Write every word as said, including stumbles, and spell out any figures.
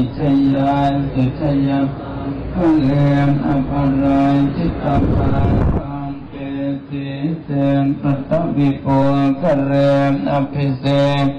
ชยาสุชยาก็เลียนอภรายจิตตาภาคังเกติเตนปัตตวิโกก็เลียนอภิเษก